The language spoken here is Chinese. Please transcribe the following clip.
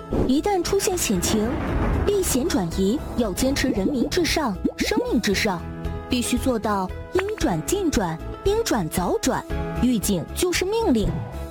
一旦出现险情，避险转移要坚持人民至上、生命至上，必须做到应转尽转、应转早转，预警就是命令。